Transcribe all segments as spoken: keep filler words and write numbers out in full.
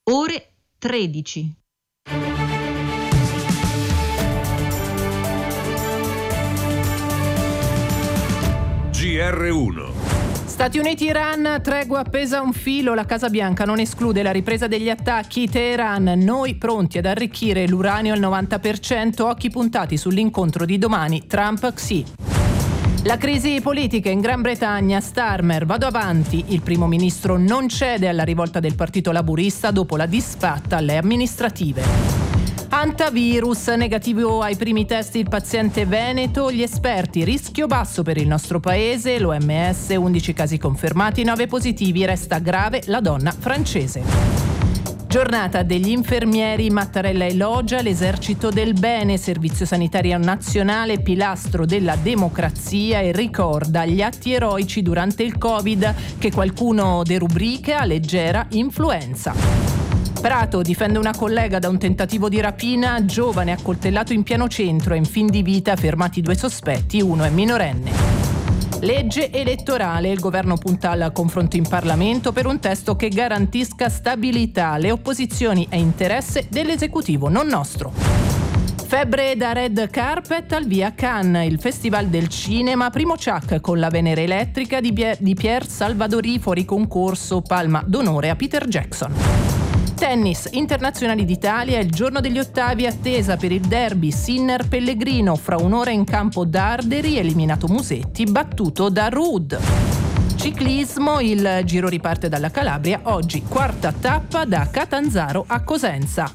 ore tredici. G R uno. Stati Uniti-Iran, tregua appesa a un filo, la Casa Bianca non esclude la ripresa degli attacchi. Teheran, noi pronti ad arricchire l'uranio al novanta per cento, occhi puntati sull'incontro di domani, Trump-Xi. La crisi politica in Gran Bretagna, Starmer, vado avanti, il primo ministro non cede alla rivolta del partito laburista dopo la disfatta alle amministrative. Antavirus, negativo ai primi test il paziente veneto, gli esperti, rischio basso per il nostro paese, l'O M S, undici casi confermati, nove positivi, resta grave la donna francese. Giornata degli infermieri, Mattarella elogia l'esercito del bene, servizio sanitario nazionale, pilastro della democrazia, e ricorda gli atti eroici durante il Covid che qualcuno derubrica a leggera influenza. Prato difende una collega da un tentativo di rapina, giovane accoltellato in pieno centro e in fin di vita, fermati due sospetti, uno è minorenne. Legge elettorale, il governo punta al confronto in Parlamento per un testo che garantisca stabilità, le opposizioni e interesse dell'esecutivo, non nostro. Febbre da red carpet al via Cannes, il festival del cinema, primo ciak con la Venere elettrica di, Pier, di Pier Salvadori, fuori concorso, palma d'onore a Peter Jackson. Tennis, internazionali d'Italia, il giorno degli ottavi, attesa per il derby Sinner-Pellegrino, fra un'ora in campo Darderi, eliminato Musetti, battuto da Ruud. Ciclismo, il giro riparte dalla Calabria, oggi quarta tappa da Catanzaro a Cosenza.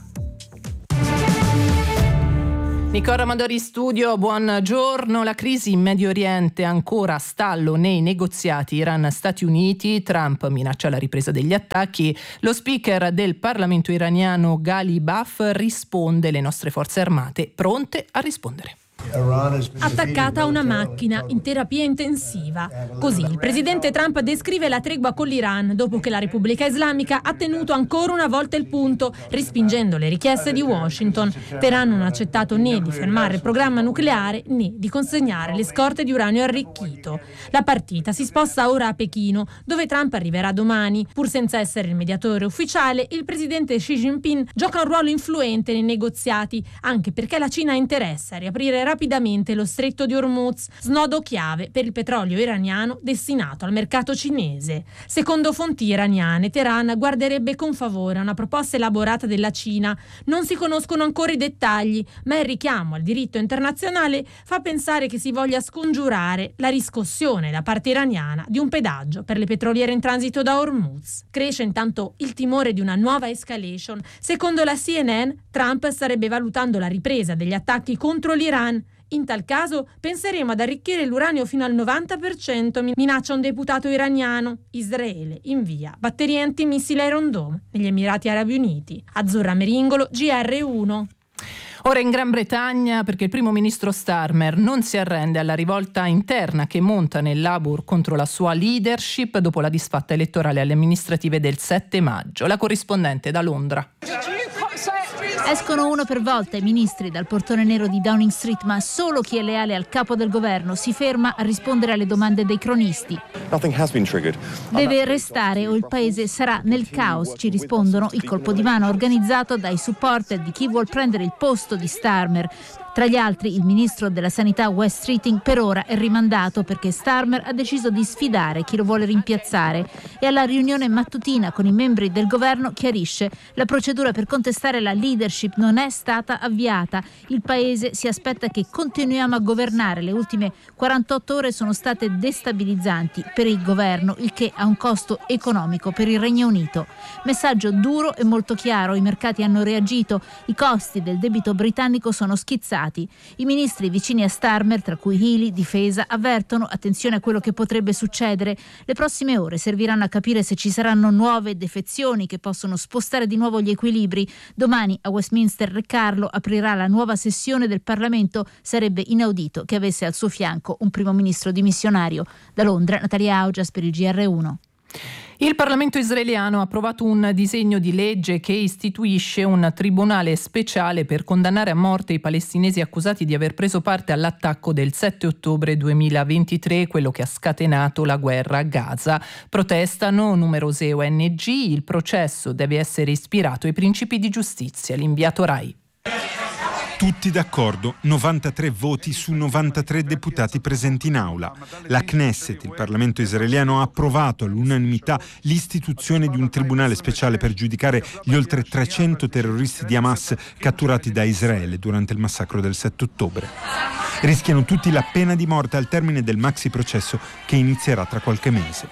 Nicola Amadori studio, buongiorno. La crisi in Medio Oriente ancora a stallo nei negoziati Iran-Stati Uniti. Trump minaccia la ripresa degli attacchi. Lo speaker del Parlamento iraniano Ghali Baf risponde: le nostre forze armate pronte a rispondere. Attaccata a una macchina in terapia intensiva. Così il presidente Trump descrive la tregua con l'Iran dopo che la Repubblica Islamica ha tenuto ancora una volta il punto, respingendo le richieste di Washington. Teheran non ha accettato né di fermare il programma nucleare né di consegnare le scorte di uranio arricchito. La partita si sposta ora a Pechino, dove Trump arriverà domani. Pur senza essere il mediatore ufficiale, il presidente Xi Jinping gioca un ruolo influente nei negoziati, anche perché la Cina interessa riaprire rapidamente lo stretto di Hormuz, snodo chiave per il petrolio iraniano destinato al mercato cinese. Secondo fonti iraniane, Teheran guarderebbe con favore a una proposta elaborata della Cina. Non si conoscono ancora i dettagli, ma il richiamo al diritto internazionale fa pensare che si voglia scongiurare la riscossione da parte iraniana di un pedaggio per le petroliere in transito da Hormuz. Cresce intanto il timore di una nuova escalation. Secondo la C N N, Trump starebbe valutando la ripresa degli attacchi contro l'Iran. In tal caso penseremo ad arricchire l'uranio fino al novanta per cento, minaccia un deputato iraniano. Israele invia batterie antimissili Iron Dome negli Emirati Arabi Uniti. Azzurra Meringolo, G R uno. Ora in Gran Bretagna, perché il primo ministro Starmer non si arrende alla rivolta interna che monta nel Labour contro la sua leadership dopo la disfatta elettorale alle amministrative del sette maggio. La corrispondente da Londra. Escono uno per volta i ministri dal portone nero di Downing Street, ma solo chi è leale al capo del governo si ferma a rispondere alle domande dei cronisti. Deve restare o il paese sarà nel caos, ci rispondono, il colpo di mano organizzato dai supporter di chi vuol prendere il posto di Starmer. Tra gli altri il ministro della sanità Wes Streeting per ora è rimandato perché Starmer ha deciso di sfidare chi lo vuole rimpiazzare e alla riunione mattutina con i membri del governo chiarisce: la procedura per contestare la leadership non è stata avviata, il paese si aspetta che continuiamo a governare, le ultime quarantotto ore sono state destabilizzanti per il governo, il che ha un costo economico per il Regno Unito. Messaggio duro e molto chiaro, i mercati hanno reagito, i costi del debito britannico sono schizzati. I ministri vicini a Starmer, tra cui Healey, Difesa, avvertono: attenzione a quello che potrebbe succedere. Le prossime ore serviranno a capire se ci saranno nuove defezioni che possono spostare di nuovo gli equilibri. Domani a Westminster Re Carlo aprirà la nuova sessione del Parlamento. Sarebbe inaudito che avesse al suo fianco un primo ministro dimissionario. Da Londra, Natalia Augias per il G R uno. Il Parlamento israeliano ha approvato un disegno di legge che istituisce un tribunale speciale per condannare a morte i palestinesi accusati di aver preso parte all'attacco del sette ottobre duemilaventitré, quello che ha scatenato la guerra a Gaza. Protestano numerose O N G, il processo deve essere ispirato ai principi di giustizia. L'inviato Rai. Tutti d'accordo, novantatré voti su novantatré deputati presenti in aula. La Knesset, il Parlamento israeliano, ha approvato all'unanimità l'istituzione di un tribunale speciale per giudicare gli oltre trecento terroristi di Hamas catturati da Israele durante il massacro del sette ottobre. Rischiano tutti la pena di morte al termine del maxi processo che inizierà tra qualche mese.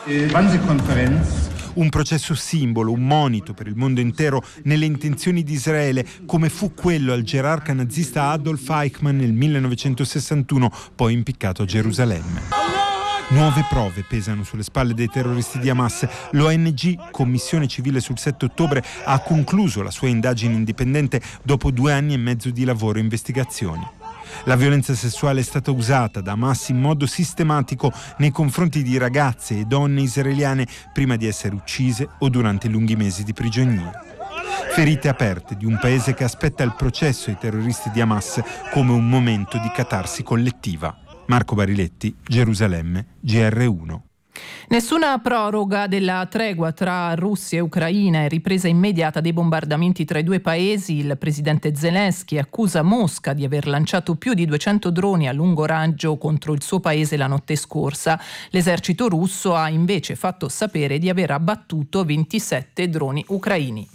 Un processo simbolo, un monito per il mondo intero nelle intenzioni di Israele, come fu quello al gerarca nazista Adolf Eichmann nel millenovecentosessantuno, poi impiccato a Gerusalemme. Nuove prove pesano sulle spalle dei terroristi di Hamas. L'O N G, Commissione Civile sul sette ottobre, ha concluso la sua indagine indipendente dopo due anni e mezzo di lavoro e investigazioni. La violenza sessuale è stata usata da Hamas in modo sistematico nei confronti di ragazze e donne israeliane prima di essere uccise o durante i lunghi mesi di prigionia. Ferite aperte di un paese che aspetta il processo ai terroristi di Hamas come un momento di catarsi collettiva. Marco Bariletti, Gerusalemme, G R uno. Nessuna proroga della tregua tra Russia e Ucraina e ripresa immediata dei bombardamenti tra i due paesi. Il presidente Zelensky accusa Mosca di aver lanciato più di duecento droni a lungo raggio contro il suo paese la notte scorsa. L'esercito russo ha invece fatto sapere di aver abbattuto ventisette droni ucraini.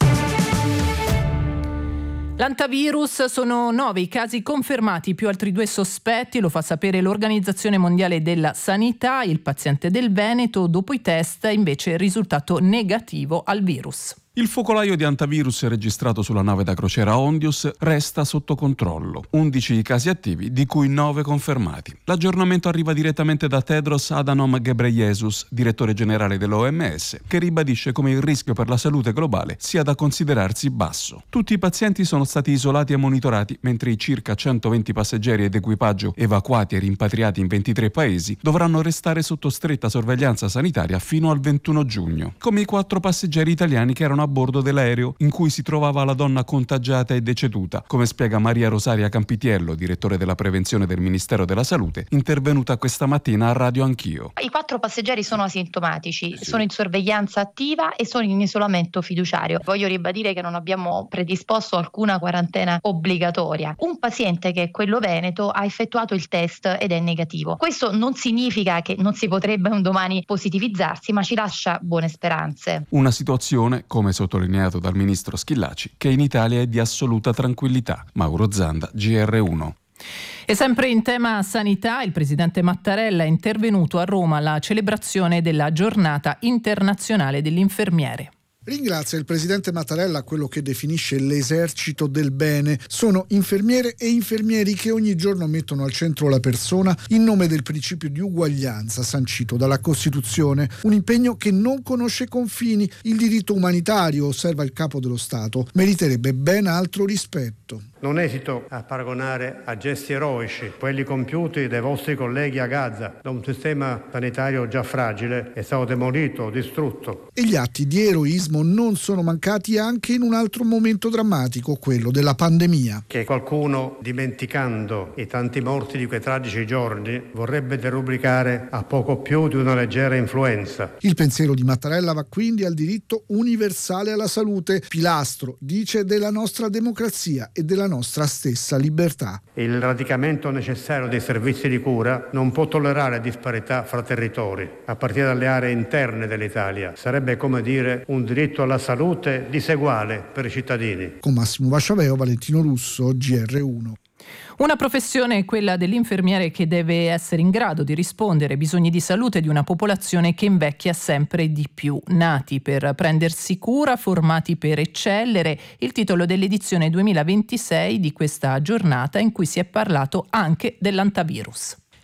L'antivirus, sono nove i casi confermati, più altri due sospetti, lo fa sapere l'Organizzazione Mondiale della Sanità. Il paziente del Veneto, dopo i test, invece è risultato negativo al virus. Il focolaio di antivirus registrato sulla nave da crociera Ondius resta sotto controllo. undici i casi attivi, di cui nove confermati. L'aggiornamento arriva direttamente da Tedros Adhanom Ghebreyesus, direttore generale dell'O M S, che ribadisce come il rischio per la salute globale sia da considerarsi basso. Tutti i pazienti sono stati isolati e monitorati, mentre i circa centoventi passeggeri ed equipaggio evacuati e rimpatriati in ventitré paesi dovranno restare sotto stretta sorveglianza sanitaria fino al ventuno giugno, come i quattro passeggeri italiani che erano a bordo dell'aereo in cui si trovava la donna contagiata e deceduta, come spiega Maria Rosaria Campitiello, direttore della prevenzione del Ministero della Salute, intervenuta questa mattina a Radio Anch'io. I quattro passeggeri sono asintomatici, sì. Sono in sorveglianza attiva e sono in isolamento fiduciario. Voglio ribadire che non abbiamo predisposto alcuna quarantena obbligatoria. Un paziente, che è quello veneto, ha effettuato il test ed è negativo. Questo non significa che non si potrebbe un domani positivizzarsi, ma ci lascia buone speranze. Una situazione, come sottolineato dal ministro Schillaci, che in Italia è di assoluta tranquillità. Mauro Zanda, G R uno. E sempre in tema sanità, il presidente Mattarella è intervenuto a Roma alla celebrazione della giornata internazionale dell'infermiere. Ringrazia il presidente Mattarella quello che definisce l'esercito del bene. Sono infermiere e infermieri che ogni giorno mettono al centro la persona in nome del principio di uguaglianza sancito dalla Costituzione. Un impegno che non conosce confini. Il diritto umanitario, osserva il capo dello Stato, meriterebbe ben altro rispetto. Non esito a paragonare a gesti eroici quelli compiuti dai vostri colleghi a Gaza, da un sistema sanitario già fragile, è stato demolito, distrutto. E gli atti di eroismo non sono mancati anche in un altro momento drammatico, quello della pandemia. Che qualcuno, dimenticando i tanti morti di quei tragici giorni, vorrebbe derubricare a poco più di una leggera influenza. Il pensiero di Mattarella va quindi al diritto universale alla salute, pilastro, dice, della nostra democrazia e della nostra stessa libertà. Il radicamento necessario dei servizi di cura non può tollerare disparità fra territori, a partire dalle aree interne dell'Italia. Sarebbe come dire un diritto alla salute diseguale per i cittadini. Con Massimo Vasciaveo, Valentino Russo, G R uno. Una professione, quella dell'infermiere, che deve essere in grado di rispondere ai bisogni di salute di una popolazione che invecchia sempre di più. Nati per prendersi cura, formati per eccellere, il titolo dell'edizione duemilaventisei di questa giornata in cui si è parlato anche dell'antivirus.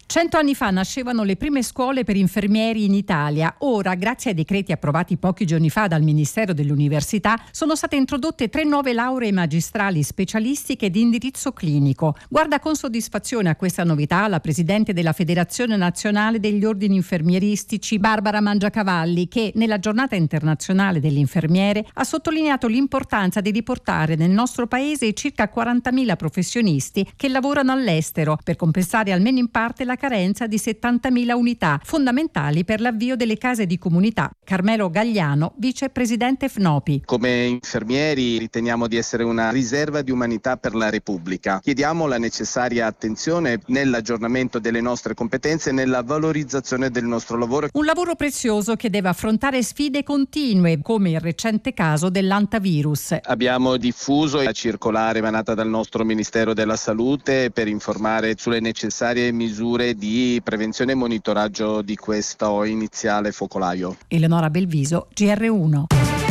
Cento anni fa nascevano le prime scuole per infermieri in Italia. Ora, grazie ai decreti approvati pochi giorni fa dal Ministero dell'Università, sono state introdotte tre nuove lauree magistrali specialistiche di indirizzo clinico. Guarda con soddisfazione a questa novità la presidente della Federazione Nazionale degli Ordini Infermieristici, Barbara Mangiacavalli, che nella giornata internazionale dell'infermiere ha sottolineato l'importanza di riportare nel nostro paese i circa quarantamila professionisti che lavorano all'estero per compensare almeno in parte la carenza di settantamila unità fondamentali per l'avvio delle case di comunità. Carmelo Gagliano, vicepresidente F N O P I. Come infermieri riteniamo di essere una riserva di umanità per la Repubblica. Chiediamo la necessaria attenzione nell'aggiornamento delle nostre competenze e nella valorizzazione del nostro lavoro. Un lavoro prezioso che deve affrontare sfide continue, come il recente caso dell'antavirus. Abbiamo diffuso la circolare emanata dal nostro Ministero della Salute per informare sulle necessarie misure di prevenzione e monitoraggio di questo iniziale focolaio. Eleonora Belviso, G R uno.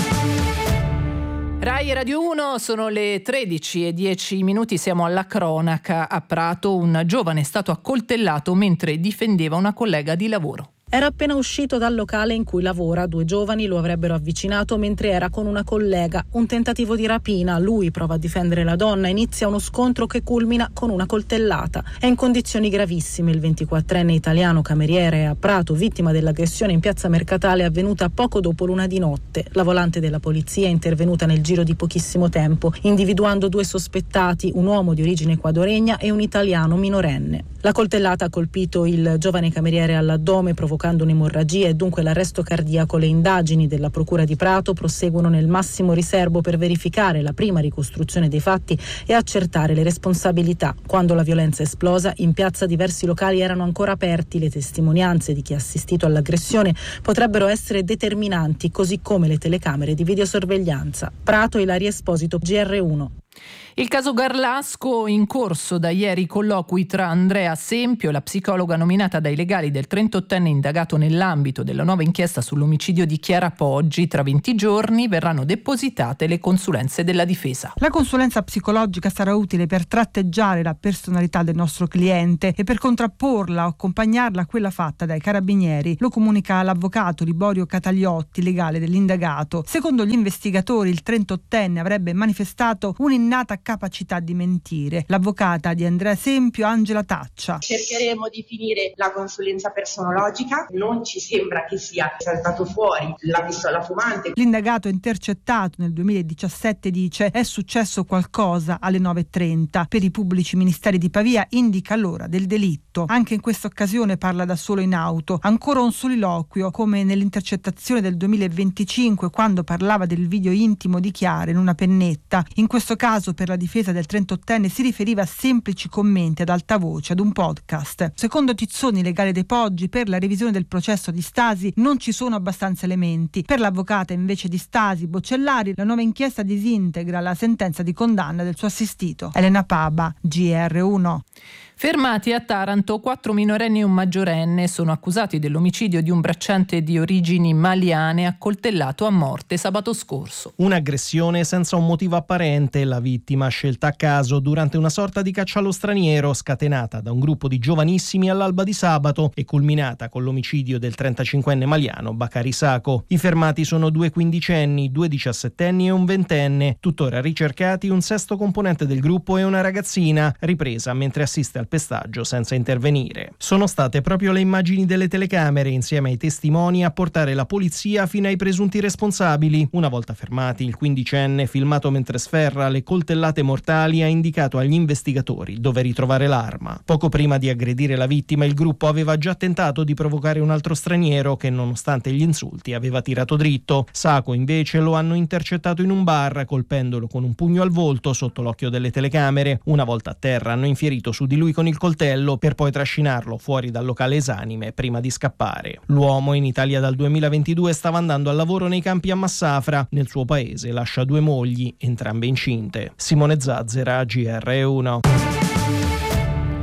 Rai e Radio uno, sono le tredici e dieci minuti, siamo alla cronaca. A Prato un giovane è stato accoltellato mentre difendeva una collega di lavoro. Era appena uscito dal locale in cui lavora, due giovani lo avrebbero avvicinato mentre era con una collega. Un tentativo di rapina, lui prova a difendere la donna, inizia uno scontro che culmina con una coltellata. È in condizioni gravissime il ventiquattrenne italiano cameriere a Prato, vittima dell'aggressione in piazza Mercatale avvenuta poco dopo l'una di notte. La volante della polizia è intervenuta nel giro di pochissimo tempo, individuando due sospettati, un uomo di origine ecuadoregna e un italiano minorenne. La coltellata ha colpito il giovane cameriere all'addome, provocando un'emorragia e dunque l'arresto cardiaco. Le indagini della Procura di Prato proseguono nel massimo riservo per verificare la prima ricostruzione dei fatti e accertare le responsabilità. Quando la violenza è esplosa, in piazza diversi locali erano ancora aperti. Le testimonianze di chi ha assistito all'aggressione potrebbero essere determinanti, così come le telecamere di videosorveglianza. Prato, Ilaria Esposito, G R uno. Il caso Garlasco, in corso da ieri i colloqui tra Andrea Sempio, la psicologa nominata dai legali del trentottenne indagato nell'ambito della nuova inchiesta sull'omicidio di Chiara Poggi. Tra venti giorni verranno depositate le consulenze della difesa. La consulenza psicologica sarà utile per tratteggiare la personalità del nostro cliente e per contrapporla o accompagnarla a quella fatta dai carabinieri, lo comunica l'avvocato Liborio Cataliotti, legale dell'indagato. Secondo gli investigatori il trentottenne avrebbe manifestato un'innata capacità di mentire. L'avvocata di Andrea Sempio, Angela Taccia. Cercheremo di finire la consulenza personologica, non ci sembra che sia saltato fuori la pistola fumante. L'indagato intercettato nel duemiladiciassette dice: è successo qualcosa alle nove e trenta. Per i pubblici ministeri di Pavia indica l'ora del delitto. Anche in questa occasione parla da solo in auto. Ancora un soliloquio, come nell'intercettazione del duemilaventicinque, quando parlava del video intimo di Chiara in una pennetta. In questo caso per la difesa del trentottenne si riferiva a semplici commenti ad alta voce ad un podcast. Secondo Tizzoni, legale dei Poggi, per la revisione del processo di Stasi non ci sono abbastanza elementi. Per l'avvocata invece di Stasi, Boccellari, la nuova inchiesta disintegra la sentenza di condanna del suo assistito. Elena Paba, G R uno. Fermati a Taranto quattro minorenni e un maggiorenne, sono accusati dell'omicidio di un bracciante di origini maliane accoltellato a morte sabato scorso. Un'aggressione senza un motivo apparente, la vittima scelta a caso durante una sorta di caccia allo straniero scatenata da un gruppo di giovanissimi all'alba di sabato e culminata con l'omicidio del trentacinquenne maliano Bakari Sako. I fermati sono due quindicenni, due diciassettenni e un ventenne. Tuttora ricercati un sesto componente del gruppo e una ragazzina, ripresa mentre assiste al pestaggio senza intervenire. Sono state proprio le immagini delle telecamere insieme ai testimoni a portare la polizia fino ai presunti responsabili. Una volta fermati, il quindicenne, filmato mentre sferra le coltellate mortali, ha indicato agli investigatori dove ritrovare l'arma. Poco prima di aggredire la vittima, il gruppo aveva già tentato di provocare un altro straniero che, nonostante gli insulti, aveva tirato dritto. Sako invece lo hanno intercettato in un bar, colpendolo con un pugno al volto sotto l'occhio delle telecamere. Una volta a terra hanno infierito su di lui con il coltello per poi trascinarlo fuori dal locale esanime prima di scappare. L'uomo in Italia dal duemilaventidue stava andando al lavoro nei campi a Massafra. Nel suo paese lascia due mogli, entrambe incinte. Simone Zazzera, G R uno.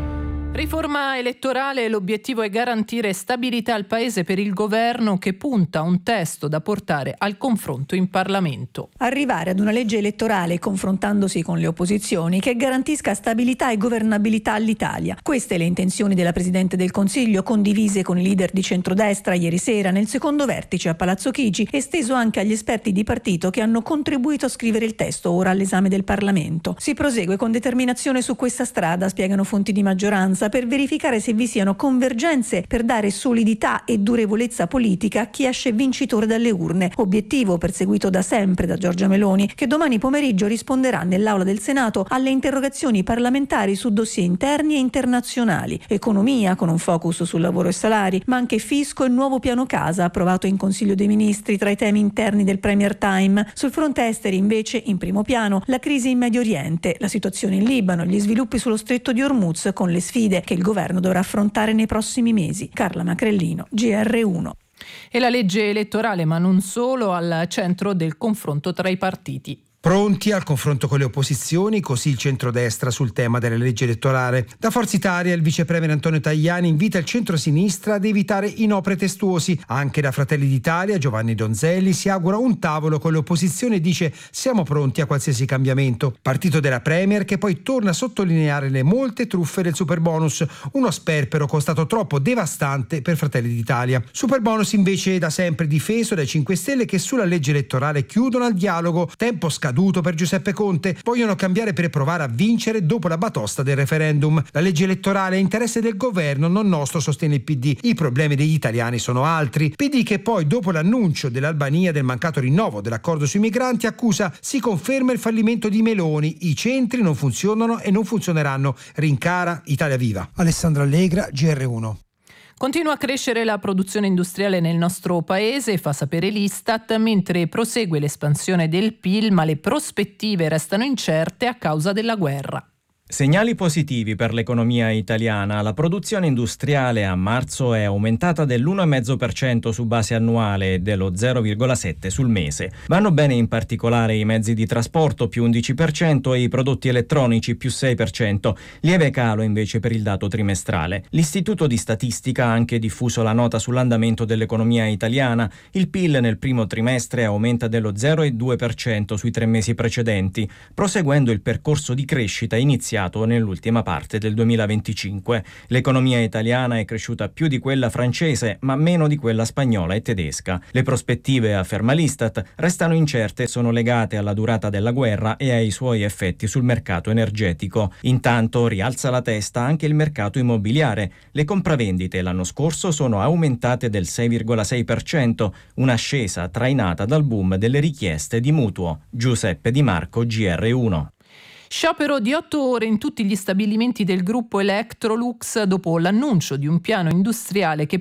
Riforma elettorale, l'obiettivo è garantire stabilità al Paese per il governo che punta a un testo da portare al confronto in Parlamento. Arrivare ad una legge elettorale confrontandosi con le opposizioni che garantisca stabilità e governabilità all'Italia. Queste le intenzioni della Presidente del Consiglio, condivise con i leader di centrodestra ieri sera nel secondo vertice a Palazzo Chigi, esteso anche agli esperti di partito che hanno contribuito a scrivere il testo ora all'esame del Parlamento. Si prosegue con determinazione su questa strada, spiegano fonti di maggioranza, per verificare se vi siano convergenze per dare solidità e durevolezza politica a chi esce vincitore dalle urne, obiettivo perseguito da sempre da Giorgia Meloni, che domani pomeriggio risponderà nell'Aula del Senato alle interrogazioni parlamentari su dossier interni e internazionali, economia con un focus sul lavoro e salari, ma anche fisco e nuovo piano casa approvato in Consiglio dei Ministri tra i temi interni del Premier Time. Sul fronte esteri invece in primo piano la crisi in Medio Oriente, la situazione in Libano, gli sviluppi sullo stretto di Hormuz con le sfide che il governo dovrà affrontare nei prossimi mesi. Carla Macrellino, G R uno. E la legge elettorale, ma non solo, al centro del confronto tra i partiti. Pronti al confronto con le opposizioni, così il centrodestra sul tema della legge elettorale. Da Forza Italia il vice premier Antonio Tajani invita il centrosinistra ad evitare inopre testuosi. Anche da Fratelli d'Italia Giovanni Donzelli si augura un tavolo con le opposizioni e dice: siamo pronti a qualsiasi cambiamento. Partito della premier che poi torna a sottolineare le molte truffe del superbonus, uno sperpero costato troppo devastante per Fratelli d'Italia. Superbonus invece da sempre difeso dai cinque Stelle che sulla legge elettorale chiudono al dialogo, tempo scaduto per Giuseppe Conte, vogliono cambiare per provare a vincere dopo la batosta del referendum. La legge elettorale è interesse del governo, non nostro, sostiene il P D. I problemi degli italiani sono altri. P D che poi, dopo l'annuncio dell'Albania del mancato rinnovo dell'accordo sui migranti, accusa: si conferma il fallimento di Meloni, i centri non funzionano e non funzioneranno. Rincara Italia Viva. Alessandro Allegra, G R uno. Continua a crescere la produzione industriale nel nostro paese, fa sapere l'Istat, mentre prosegue l'espansione del P I L, ma le prospettive restano incerte a causa della guerra. Segnali positivi per l'economia italiana. La produzione industriale a marzo è aumentata dell'uno virgola cinque per cento su base annuale e dello zero virgola sette per cento sul mese. Vanno bene in particolare i mezzi di trasporto più undici per cento e i prodotti elettronici più sei per cento. Lieve calo invece per il dato trimestrale. L'Istituto di Statistica ha anche diffuso la nota sull'andamento dell'economia italiana. Il P I L nel primo trimestre aumenta dello zero virgola due per cento sui tre mesi precedenti, proseguendo il percorso di crescita iniziato nell'ultima parte del duemilaventicinque. L'economia italiana è cresciuta più di quella francese, ma meno di quella spagnola e tedesca. Le prospettive, afferma l'Istat, restano incerte e sono legate alla durata della guerra e ai suoi effetti sul mercato energetico. Intanto rialza la testa anche il mercato immobiliare. Le compravendite l'anno scorso sono aumentate del sei virgola sei per cento, un'ascesa trainata dal boom delle richieste di mutuo. Giuseppe Di Marco, G R uno. Sciopero di otto ore in tutti gli stabilimenti del gruppo Electrolux dopo l'annuncio di un piano industriale che